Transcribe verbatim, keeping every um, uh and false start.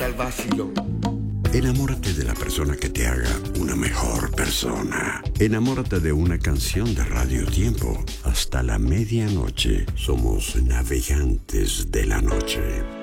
al vacilón. Enamórate de la persona que te haga una mejor persona. Enamórate de una canción de Radio Tiempo. Hasta la medianoche somos navegantes de la noche.